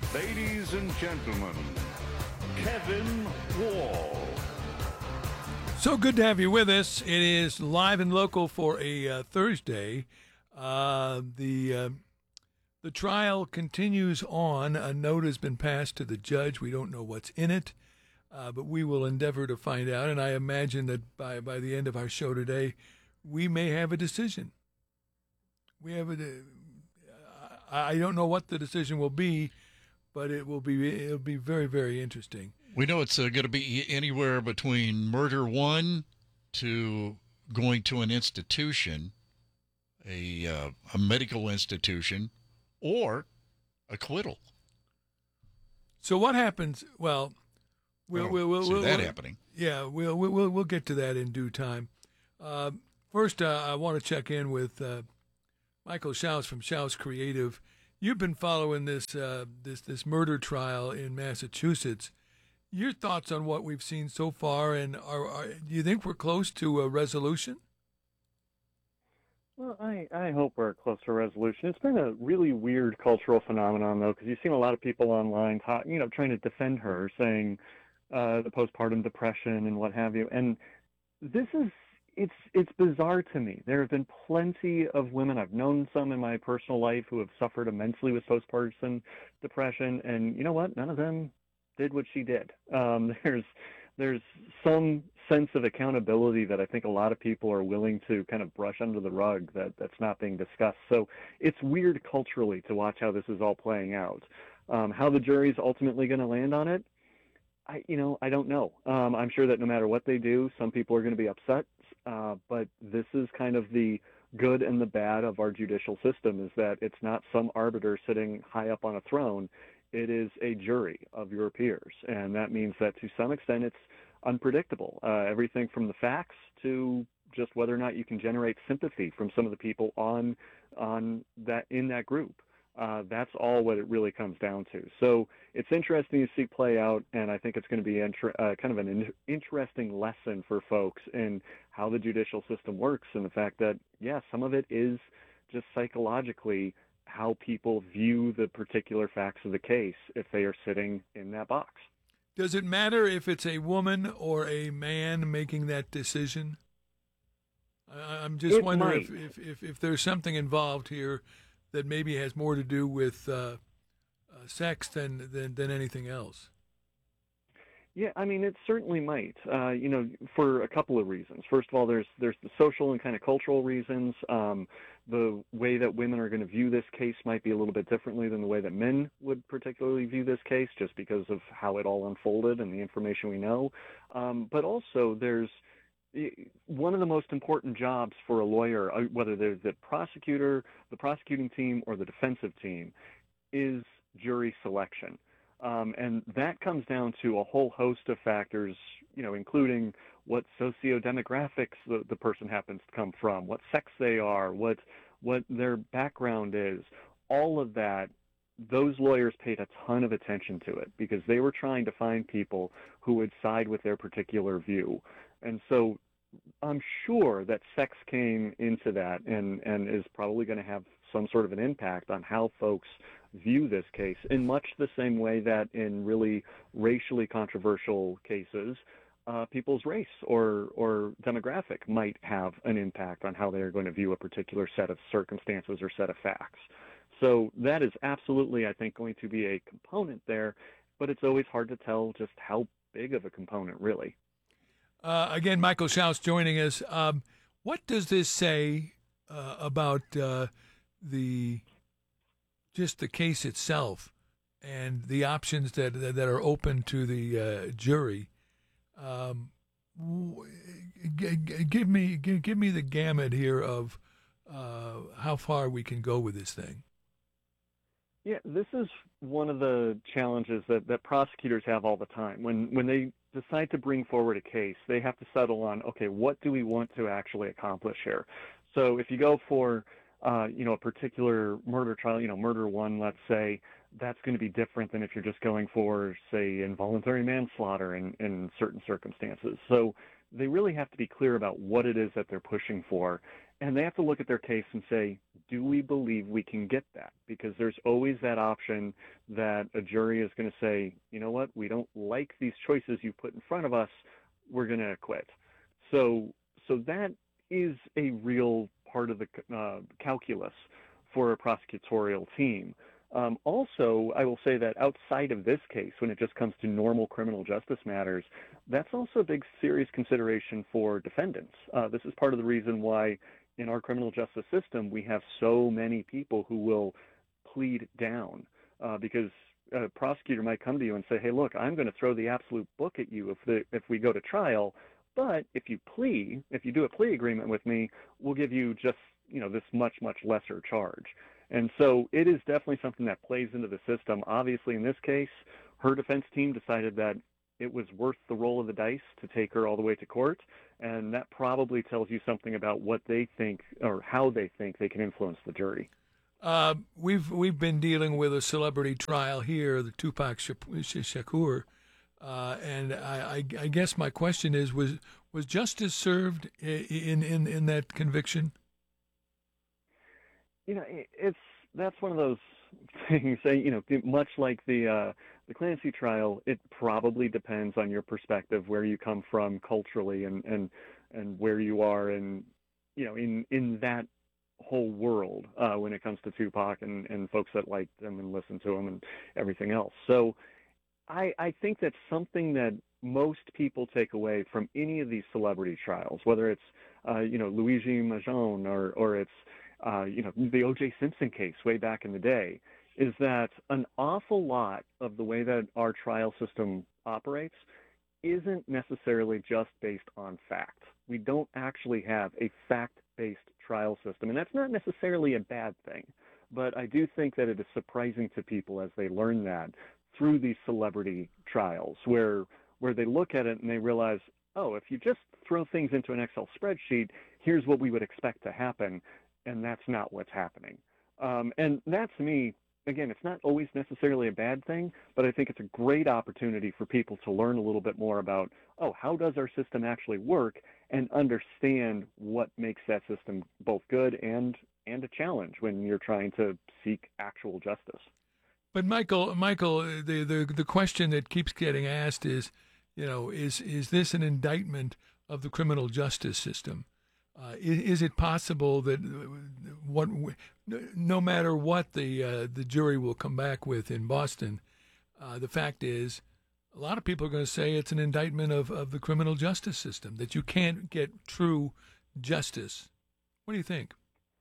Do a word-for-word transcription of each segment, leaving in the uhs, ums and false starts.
Ladies and gentlemen, Kevin Wall. So good to have you with us. It is live and local for a uh, Thursday. Uh, the uh, the trial continues on. A note has been passed to the judge. We don't know what's in it, uh, but we will endeavor to find out. And I imagine that by, by the end of our show today, we may have a decision. We have a. I don't know what the decision will be, but it will be. It'll be very, very interesting. We know it's uh, going to be anywhere between murder one to going to an institution, a uh, a medical institution, or acquittal. So what happens? Well, we'll Oh, we'll, we'll, see we'll that we'll, happening. Yeah, we'll we'll we'll get to that in due time. Uh, first, uh, I want to check in with uh, Michael Schaus from Schaus Creative. You've been following this uh, this this murder trial in Massachusetts. Your thoughts on what we've seen so far, and are, are do you think we're close to a resolution? Well, I, I hope we're close to a resolution. It's been a really weird cultural phenomenon, though, because you've seen a lot of people online, talk, you know, trying to defend her, saying uh, the postpartum depression and what have you. And this is it's it's bizarre to me. There have been plenty of women. I've known some in my personal life who have suffered immensely with postpartum depression, and you know what? None of them did what she did. Um, there's there's some sense of accountability that I think a lot of people are willing to kind of brush under the rug that that's not being discussed. So it's weird culturally to watch how this is all playing out. Um, how the jury's ultimately going to land on it, I you know I don't know. Um, I'm sure that no matter what they do, some people are going to be upset. Uh, but this is kind of the good and the bad of our judicial system, is that it's not some arbiter sitting high up on a throne. It is a jury of your peers, and that means that to some extent it's unpredictable. Uh, everything from the facts to just whether or not you can generate sympathy from some of the people on on that in that group. Uh, that's all what it really comes down to. So it's interesting to see play out, and I think it's going to be inter- uh, kind of an in- interesting lesson for folks in how the judicial system works, and the fact that, yeah, some of it is just psychologically how people view the particular facts of the case if they are sitting in that box. Does it matter if it's a woman or a man making that decision? I, I'm just It wondering if, might. if, if, if there's something involved here that maybe has more to do with uh, uh, sex than, than than anything else. Yeah, I mean, it certainly might, uh, you know, for a couple of reasons. First of all, there's there's the social and kind of cultural reasons. Um, the way that women are going to view this case might be a little bit differently than the way that men would particularly view this case, just because of how it all unfolded and the information we know. Um, but also, there's one of the most important jobs for a lawyer, whether they're the prosecutor, the prosecuting team, or the defensive team, is jury selection. Um, and that comes down to a whole host of factors, you know, including what socio-demographics the, the person happens to come from, what sex they are, what what their background is. All of that, those lawyers paid a ton of attention to it because they were trying to find people who would side with their particular view. And so I'm sure that sex came into that and, and is probably going to have some sort of an impact on how folks view this case, in much the same way that in really racially controversial cases, uh, people's race or, or demographic might have an impact on how they're going to view a particular set of circumstances or set of facts. So that is absolutely, I think, going to be a component there, but it's always hard to tell just how big of a component, really. Uh, again, Michael Schaus joining us. Um, what does this say uh, about uh, the just the case itself and the options that that are open to the uh, jury? Um, g- g- give me g- give me the gamut here of uh, how far we can go with this thing. Yeah, this is one of the challenges that, that prosecutors have all the time. When when they decide to bring forward a case, they have to settle on, okay, what do we want to actually accomplish here? So if you go for, uh, you know, a particular murder trial, you know, murder one, let's say, that's going to be different than if you're just going for, say, involuntary manslaughter in, in certain circumstances. So they really have to be clear about what it is that they're pushing for. and they have to look at their case and say, do we believe we can get that? Because there's always that option that a jury is going to say, you know what, we don't like these choices you put in front of us, we're going to acquit. So, so that is a real part of the uh, calculus for a prosecutorial team. Um, also, I will say that outside of this case, when it just comes to normal criminal justice matters, that's also a big serious consideration for defendants. Uh, this is part of the reason why in our criminal justice system we have so many people who will plead down, uh, because a prosecutor might come to you and say, hey, look, I'm going to throw the absolute book at you if, the, if we go to trial, but if you plea, if you do a plea agreement with me, we'll give you just, you know, this much, much lesser charge. And so it is definitely something that plays into the system. Obviously, in this case, her defense team decided that it was worth the roll of the dice to take her all the way to court, and that probably tells you something about what they think or how they think they can influence the jury. Uh, we've we've been dealing with a celebrity trial here, the Tupac Shakur, uh, and I, I, I guess my question is: was was justice served in in in that conviction? You know, it's that's one of those things. You know, much like the uh, the Clancy trial, it probably depends on your perspective, where you come from culturally, and and and where you are, and you know, in in that whole world uh, when it comes to Tupac and and folks that like them and listen to him and everything else. So, I I think that's something that most people take away from any of these celebrity trials, whether it's uh, you know, Luigi Maggione or or it's Uh, you know, the O J Simpson case way back in the day, is that an awful lot of the way that our trial system operates isn't necessarily just based on fact. We don't actually have a fact-based trial system, and that's not necessarily a bad thing. But I do think that it is surprising to people as they learn that through these celebrity trials, where where they look at it and they realize, oh, if you just throw things into an Excel spreadsheet, here's what we would expect to happen. And that's not what's happening. Um, and that, to me, again, it's not always necessarily a bad thing, but I think it's a great opportunity for people to learn a little bit more about, oh, how does our system actually work, and understand what makes that system both good and and a challenge when you're trying to seek actual justice. But Michael, Michael, the the the question that keeps getting asked is, you know, is is this an indictment of the criminal justice system? Uh, is, is it possible that what, no matter what the uh, the jury will come back with in Boston, uh, the fact is, a lot of people are going to say it's an indictment of, of the criminal justice system, that you can't get true justice. What do you think?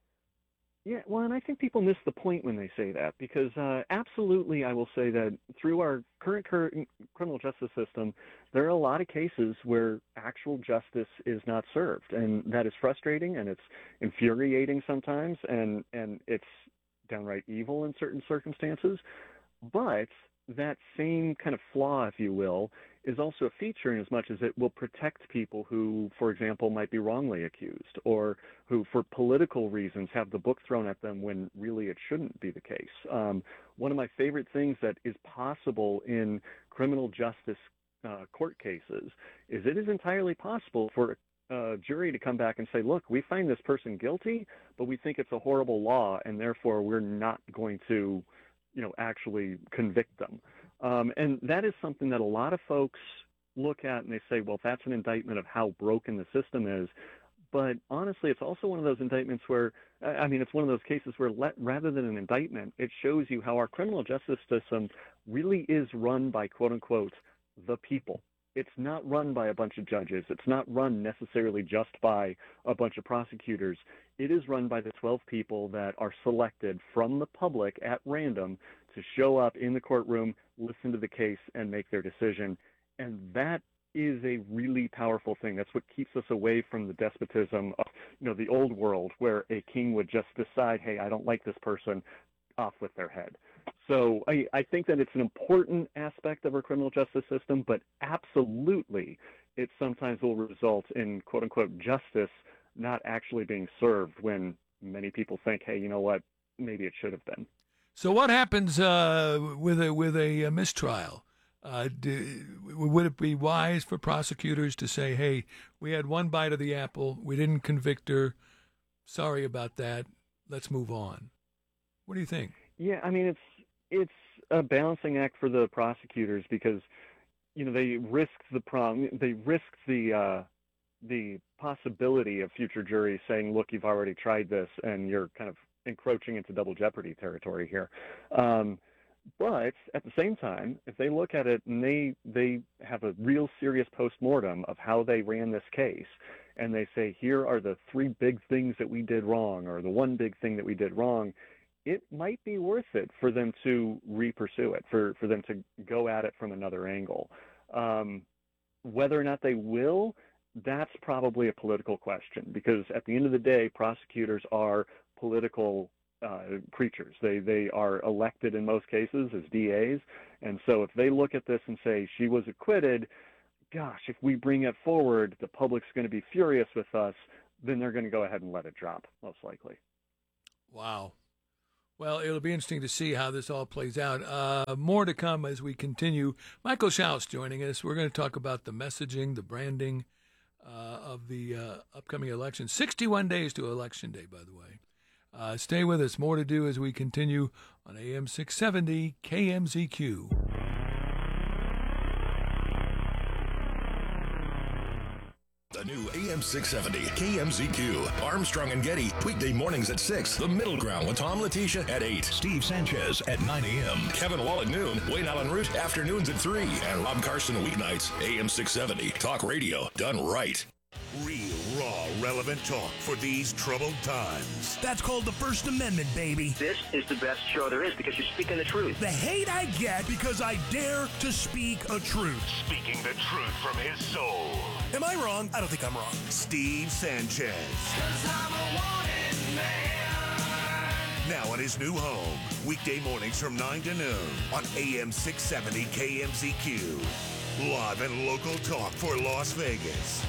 Yeah, well, and I think people miss the point when they say that, because uh, absolutely, I will say that through our current, current criminal justice system, there are a lot of cases where actual justice is not served, and that is frustrating, and it's infuriating sometimes, and, and it's downright evil in certain circumstances. But that same kind of flaw, if you will, is also a feature in as much as it will protect people who, for example, might be wrongly accused, or who, for political reasons, have the book thrown at them when really it shouldn't be the case. Um, one of my favorite things that is possible in criminal justice uh, court cases is it is entirely possible for a jury to come back and say, look, we find this person guilty, but we think it's a horrible law, and therefore we're not going to, you know, actually convict them. Um, and that is something that a lot of folks look at and they say, well, that's an indictment of how broken the system is. But honestly, it's also one of those indictments where, I mean, it's one of those cases where let, rather than an indictment, it shows you how our criminal justice system really is run by, quote unquote, the people. It's not run by a bunch of judges. It's not run necessarily just by a bunch of prosecutors. It is run by the twelve people that are selected from the public at random to show up in the courtroom, listen to the case, and make their decision. And that is a really powerful thing. That's what keeps us away from the despotism of, you know, the old world, where a king would just decide, hey, I don't like this person, off with their head. So I, I think that it's an important aspect of our criminal justice system, but absolutely it sometimes will result in, quote unquote, justice not actually being served when many people think, hey, you know what, maybe it should have been. So what happens uh, with a with a, a mistrial? Uh, do, would it be wise for prosecutors to say, hey, we had one bite of the apple, we didn't convict her, sorry about that. Let's move on. What do you think? Yeah, I mean, it's it's a balancing act for the prosecutors because, you know, they risk the prom, they risk the uh, the possibility of future juries saying, look, you've already tried this, and you're kind of encroaching into double jeopardy territory here. Um, but at the same time, if they look at it and they they have a real serious postmortem of how they ran this case, and they say, here are the three big things that we did wrong, or the one big thing that we did wrong, it might be worth it for them to re-pursue it, for, for them to go at it from another angle. Um, whether or not they will, that's probably a political question, because at the end of the day, prosecutors are political uh, creatures. They they are elected in most cases as D As, and so if they look at this and say she was acquitted, gosh, if we bring it forward, the public's going to be furious with us, then they're going to go ahead and let it drop, most likely. Wow. Well, it'll be interesting to see how this all plays out. Uh, more to come as we continue. Michael Schaus joining us. We're going to talk about the messaging, the branding uh, of the uh, upcoming election. sixty-one days to Election Day, by the way. Uh, stay with us. More to do as we continue on A M six seventy K M Z Q. The new A M six seventy K M Z Q. Armstrong and Getty, weekday mornings at six. The Middle Ground with Tom Letitia at eight. Steve Sanchez at nine a.m. Kevin Wall at noon. Wayne Allen Root afternoons at three. And Rob Carson weeknights. A M six seventy. Talk radio done right. Real, raw, relevant talk for these troubled times. That's called the First Amendment, baby. This is the best show there is because you're speaking the truth. The hate I get because I dare to speak a truth. Speaking the truth from his soul. Am I wrong? I don't think I'm wrong. Steve Sanchez. 'Cause I'm a wanted man. Now at his new home, weekday mornings from nine to noon on A M six seventy K M Z Q. Live and local talk for Las Vegas.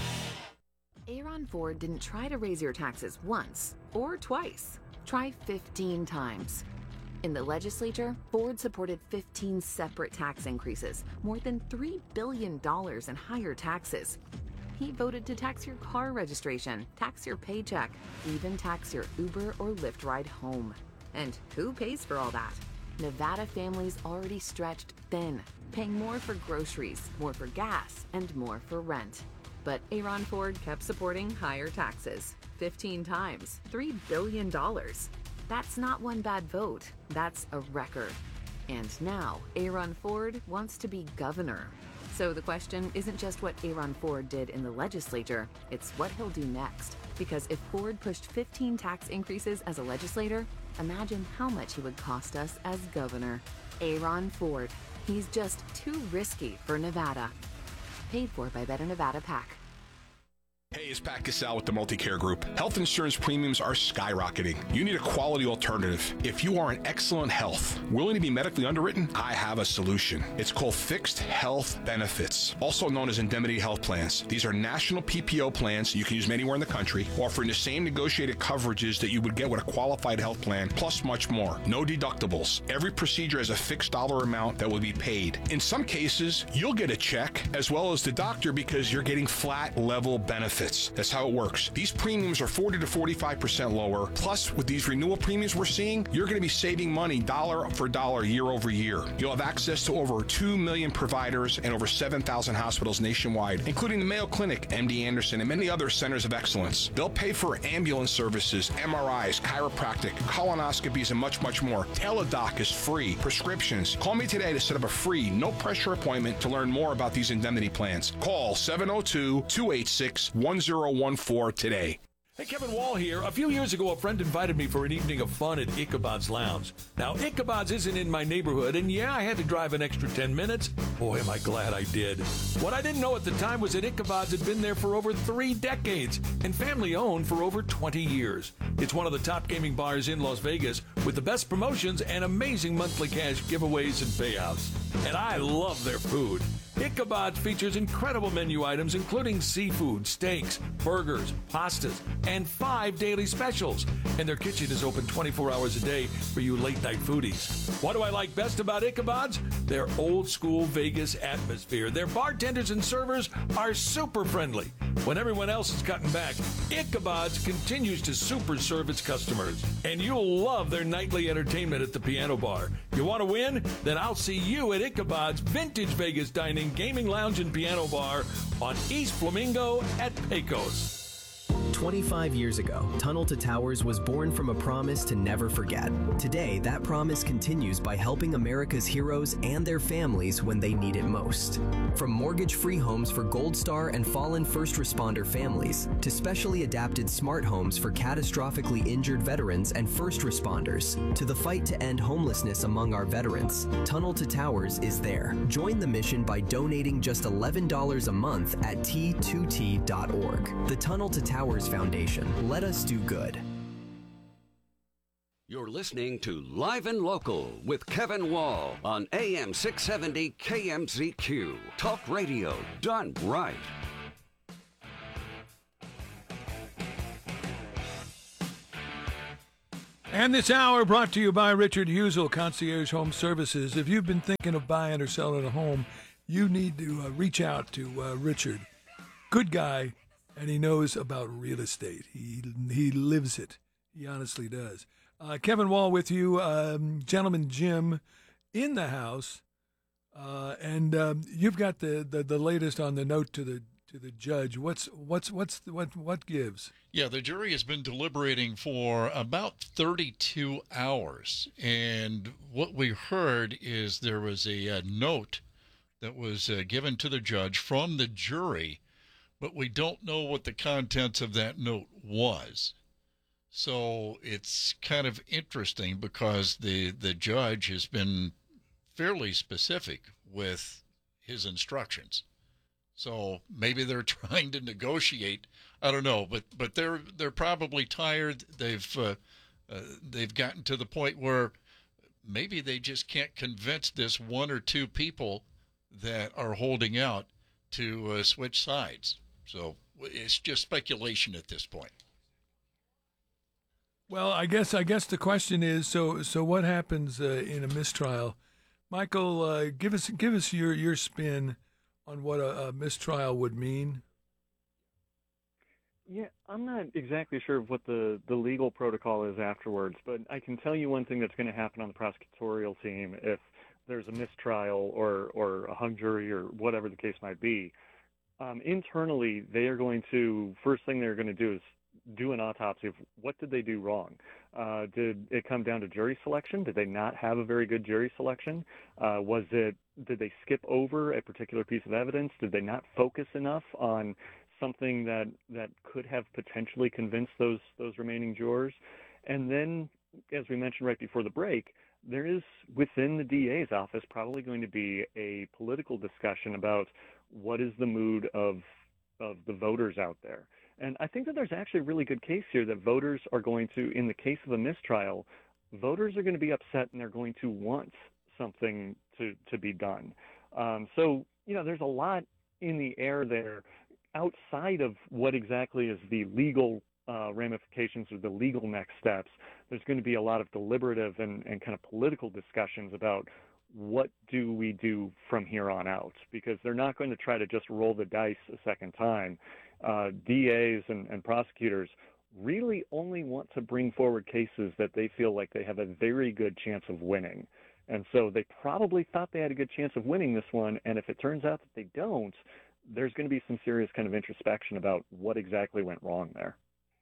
Aaron Ford didn't try to raise your taxes once or twice. Try fifteen times. In the legislature, Ford supported fifteen separate tax increases, more than three billion dollars in higher taxes. He voted to tax your car registration, tax your paycheck, even tax your Uber or Lyft ride home. And who pays for all that? Nevada families already stretched thin, paying more for groceries, more for gas, and more for rent. But Aaron Ford kept supporting higher taxes, fifteen times, three billion dollars. That's not one bad vote, that's a record. And now, Aaron Ford wants to be governor. So the question isn't just what Aaron Ford did in the legislature, it's what he'll do next. Because if Ford pushed fifteen tax increases as a legislator, imagine how much he would cost us as governor. Aaron Ford. He's just too risky for Nevada. Paid for by Better Nevada PAC. Hey, it's Pat Cassell with the Multicare Group. Health insurance premiums are skyrocketing. You need a quality alternative. If you are in excellent health, willing to be medically underwritten, I have a solution. It's called Fixed Health Benefits, also known as indemnity health plans. These are national P P O plans you can use anywhere in the country, offering the same negotiated coverages that you would get with a qualified health plan, plus much more. No deductibles. Every procedure has a fixed dollar amount that will be paid. In some cases, you'll get a check as well as the doctor because you're getting flat level benefits. That's how it works. These premiums are forty to forty-five percent lower. Plus, with these renewal premiums we're seeing, you're going to be saving money dollar for dollar year over year. You'll have access to over two million providers and over seven thousand hospitals nationwide, including the Mayo Clinic, M D Anderson, and many other centers of excellence. They'll pay for ambulance services, M R Is, chiropractic, colonoscopies, and much, much more. Teladoc is free. Prescriptions. Call me today to set up a free, no-pressure appointment to learn more about these indemnity plans. Call seven oh two, two eight six, one oh one four today. Hey, Kevin Wall here. A few years ago, a friend invited me for an evening of fun at Ichabod's Lounge. Now, Ichabod's isn't in my neighborhood, and yeah, I had to drive an extra ten minutes. Boy, am I glad I did. What I didn't know at the time was that Ichabod's had been there for over three decades and family-owned for over twenty years. It's one of the top gaming bars in Las Vegas with the best promotions and amazing monthly cash giveaways and payouts. and I love their food. Ichabod's features incredible menu items including seafood, steaks, burgers, pastas, and five daily specials. And their kitchen is open twenty-four hours a day for you late-night foodies. What do I like best about Ichabod's? Their old-school Vegas atmosphere. Their bartenders and servers are super friendly. When everyone else is cutting back, Ichabod's continues to super serve its customers. And you'll love their nightly entertainment at the piano bar. You want to win? Then I'll see you at Ichabod's Vintage Vegas Dining, Gaming Lounge, and Piano Bar on East Flamingo at Pecos. twenty-five years ago, Tunnel to Towers was born from a promise to never forget. Today, that promise continues by helping America's heroes and their families when they need it most. From mortgage-free homes for Gold Star and fallen first responder families, to specially adapted smart homes for catastrophically injured veterans and first responders, to the fight to end homelessness among our veterans, Tunnel to Towers is there. Join the mission by donating just eleven dollars a month at T two T dot org. The Tunnel to Towers Foundation. Let us do good. You're listening to Live and Local with Kevin Wall on A M six seventy K M Z Q. Talk radio done right. And this hour brought to you by Richard Husel, Concierge Home Services. If you've been thinking of buying or selling a home, you need to uh, reach out to uh, Richard. Good guy. And he knows about real estate. He he lives it. He honestly does. Uh, Kevin Wall with you, um, Gentleman Jim in the house, uh, and um, you've got the, the, the latest on the note to the to the judge. What's what's what's what what gives? Yeah, the jury has been deliberating for about thirty-two hours, and what we heard is there was a, a note that was uh, given to the judge from the jury. But we don't know what the contents of that note was. So it's kind of interesting because the, the judge has been fairly specific with his instructions. So maybe they're trying to negotiate. I don't know, but but they're they're probably tired. They've uh, uh, they've gotten to the point where maybe they just can't convince this one or two people that are holding out to uh, switch sides. So it's just speculation at this point. Well, I guess I guess the question is, so so what happens uh, in a mistrial? Michael, uh, give us give us your, your spin on what a, a mistrial would mean. Yeah, I'm not exactly sure of what the, the legal protocol is afterwards, but I can tell you one thing that's going to happen on the prosecutorial team if there's a mistrial or, or a hung jury or whatever the case might be. Um, internally, they are going to, first thing they're going to do is do an autopsy of what did they do wrong. Uh, did it come down to jury selection? Did they not have a very good jury selection? Uh, was it, did they skip over a particular piece of evidence? Did they not focus enough on something that, that could have potentially convinced those, those remaining jurors? And then, as we mentioned right before the break, there is within the D A's office probably going to be a political discussion about what is the mood of of the voters out there. And I think that there's actually a really good case here that voters are going to, in the case of a mistrial, voters are going to be upset and they're going to want something to, to be done. Um, so, you know, there's a lot in the air there outside of what exactly is the legal uh, ramifications or the legal next steps. There's going to be a lot of deliberative and, and kind of political discussions about what do we do from here on out, because they're not going to try to just roll the dice a second time. Uh, D As and, and prosecutors really only want to bring forward cases that they feel like they have a very good chance of winning. And so they probably thought they had a good chance of winning this one, and if it turns out that they don't, there's going to be some serious kind of introspection about what exactly went wrong there.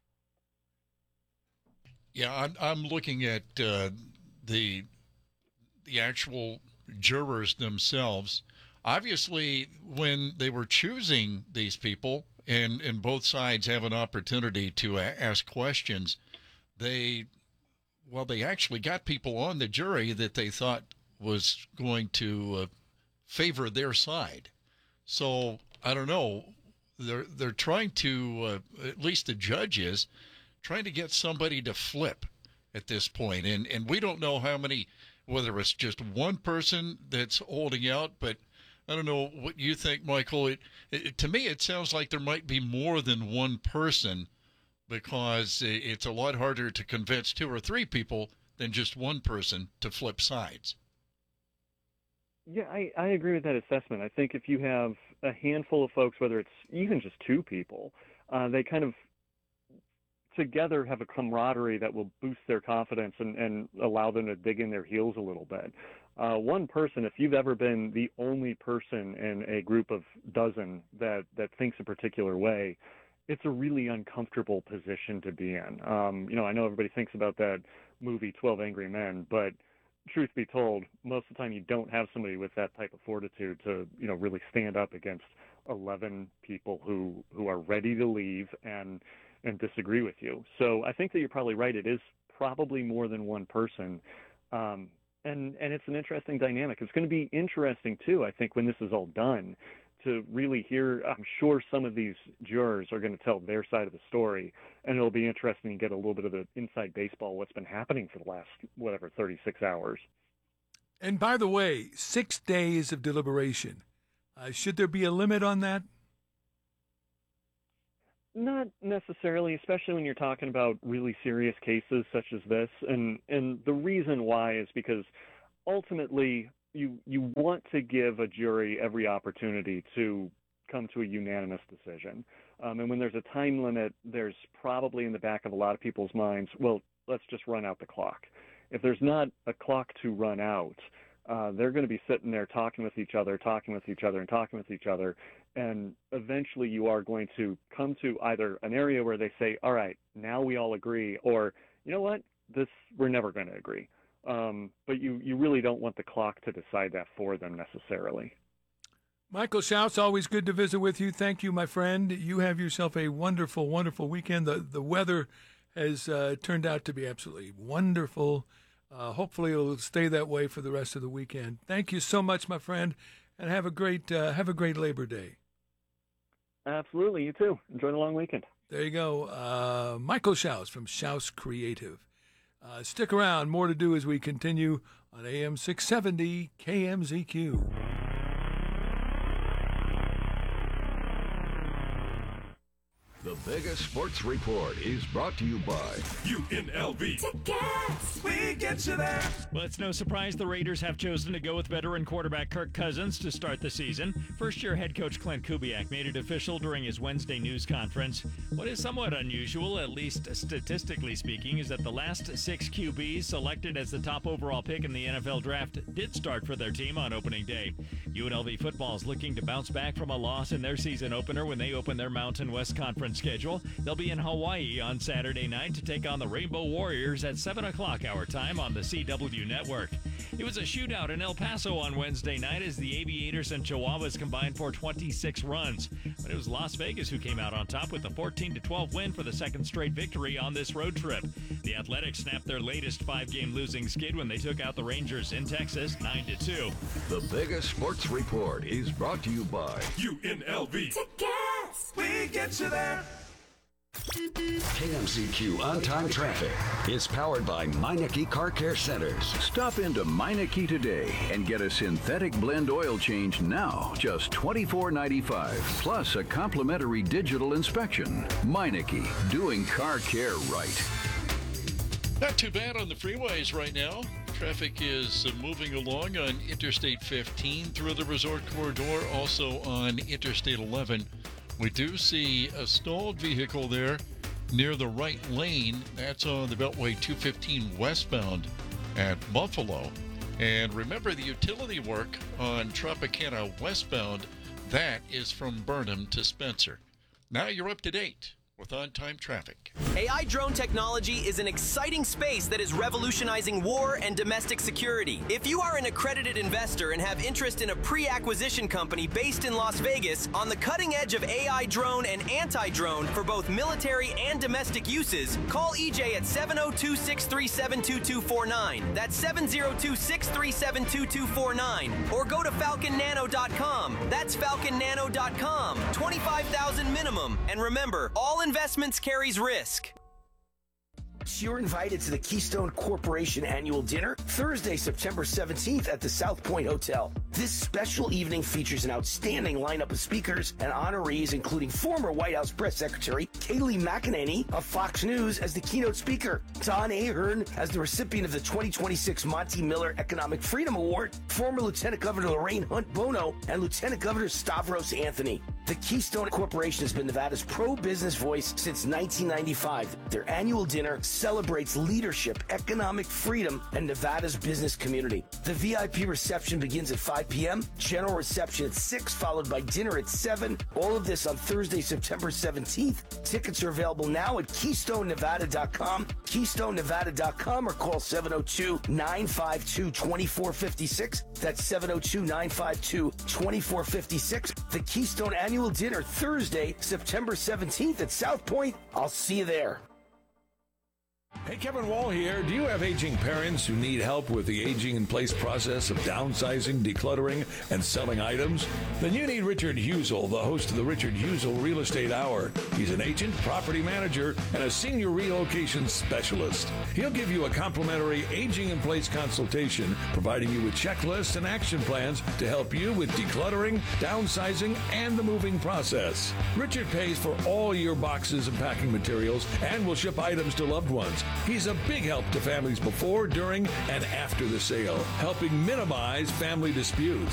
Yeah, I'm, I'm looking at uh, the the actual jurors themselves. Obviously, when they were choosing these people, and, and both sides have an opportunity to a- ask questions, they, well, they actually got people on the jury that they thought was going to uh, favor their side. So, I don't know, they're, they're trying to, uh, at least the judge is, trying to get somebody to flip at this point. And, and we don't know how many whether it's just one person that's holding out, but I don't know what you think, Michael. It, it, to me, it sounds like there might be more than one person, because it's a lot harder to convince two or three people than just one person to flip sides. Yeah, I, I agree with that assessment. I think if you have a handful of folks, whether it's even just two people, uh, they kind of together have a camaraderie that will boost their confidence and, and allow them to dig in their heels a little bit. Uh, one person, if you've ever been the only person in a group of dozen that, that thinks a particular way, it's a really uncomfortable position to be in. Um, you know, I know everybody thinks about that movie twelve Angry Men, but truth be told, most of the time you don't have somebody with that type of fortitude to, you know, really stand up against eleven people who, who are ready to leave and and disagree with you. So I think that you're probably right. It is probably more than one person. Um, and, and it's an interesting dynamic. It's going to be interesting, too, I think, when this is all done, to really hear. I'm sure some of these jurors are going to tell their side of the story, and it'll be interesting to get a little bit of the inside baseball, what's been happening for the last, whatever, thirty-six hours. And by the way, six days of deliberation. Uh, should there be a limit on that? Not necessarily, especially when you're talking about really serious cases such as this. And, and the reason why is because ultimately you you want to give a jury every opportunity to come to a unanimous decision. Um, and when there's a time limit, there's probably in the back of a lot of people's minds, well, let's just run out the clock. If there's not a clock to run out, uh, they're going to be sitting there talking with each other, talking with each other, and talking with each other. And eventually you are going to come to either an area where they say, all right, now we all agree, or, you know what, this we're never going to agree. Um, but you, you really don't want the clock to decide that for them necessarily. Michael Schaus, always good to visit with you. Thank you, my friend. You have yourself a wonderful, wonderful weekend. The the weather has uh, turned out to be absolutely wonderful. Uh, hopefully it'll stay that way for the rest of the weekend. Thank you so much, my friend, and have a great uh, have a great Labor Day. Absolutely, you too. Enjoy the long weekend. There you go. Uh, Michael Schaus from Schaus Creative. Uh, stick around. More to do as we continue on A M six seventy K M Z Q. The Vegas Sports Report is brought to you by U N L V. Tickets! We get you there. Well, it's no surprise the Raiders have chosen to go with veteran quarterback Kirk Cousins to start the season. First-year head coach Clint Kubiak made it official during his Wednesday news conference. What is somewhat unusual, at least statistically speaking, is that the last six Q Bs selected as the top overall pick in the N F L draft did start for their team on opening day. U N L V football is looking to bounce back from a loss in their season opener when they open their Mountain West Conference schedule. They'll be in Hawaii on Saturday night to take on the Rainbow Warriors at seven o'clock our time on the C W Network. It was a shootout in El Paso on Wednesday night as the Aviators and Chihuahuas combined for twenty-six runs. But it was Las Vegas who came out on top with a fourteen to twelve win for the second straight victory on this road trip. The Athletics snapped their latest five-game losing skid when they took out the Rangers in Texas nine to two. The Vegas Sports Report is brought to you by U N L V. Tickets! We get you there. K M Z Q On-Time Traffic is powered by Meineke Car Care Centers. Stop into Meineke today and get a synthetic blend oil change now, just twenty-four ninety-five, plus a complimentary digital inspection. Meineke, doing car care right. Not too bad on the freeways right now. Traffic is uh, moving along on Interstate fifteen through the Resort Corridor, also on Interstate eleven. We do see a stalled vehicle there near the right lane. That's on the Beltway two fifteen westbound at Buffalo. And remember the utility work on Tropicana westbound, that is from Burnham to Spencer. Now you're up to date with on-time traffic. A I drone technology is an exciting space that is revolutionizing war and domestic security. If you are an accredited investor and have interest in a pre-acquisition company based in Las Vegas on the cutting edge of A I drone and anti-drone for both military and domestic uses, call E J at seven oh two, six three seven, two two four nine. That's seven oh two, six three seven, two two four nine. Or go to falcon nano dot com. That's falcon nano dot com. twenty-five thousand minimum. And remember, all investments carries risk. Folks, you're invited to the Keystone Corporation Annual Dinner Thursday, September seventeenth at the South Point Hotel. This special evening features an outstanding lineup of speakers and honorees, including former White House Press Secretary Kayleigh McEnany of Fox News as the keynote speaker, Don Ahern as the recipient of the twenty twenty-six Monty Miller Economic Freedom Award, former Lieutenant Governor Lorraine Hunt Bono, and Lieutenant Governor Stavros Anthony. The Keystone Corporation has been Nevada's pro-business voice since nineteen ninety-five. Their annual dinner celebrates leadership, economic freedom, and Nevada's business community. The V I P reception begins at five p.m., general reception at six, followed by dinner at seven. All of this on Thursday, September seventeenth. Tickets are available now at keystone nevada dot com, keystone nevada dot com, or call seven oh two, nine five two, two four five six. That's seven oh two, nine five two, two four five six. The Keystone Annual Dinner, Thursday, September seventeenth at South Point. I'll see you there. Hey, Kevin Wall here. Do you have aging parents who need help with the aging in place process of downsizing, decluttering, and selling items? Then you need Richard Husel, the host of the Richard Husel Real Estate Hour. He's an agent, property manager, and a senior relocation specialist. He'll give you a complimentary aging in place consultation, providing you with checklists and action plans to help you with decluttering, downsizing, and the moving process. Richard pays for all your boxes and packing materials and will ship items to loved ones. He's a big help to families before, during, and after the sale, helping minimize family disputes.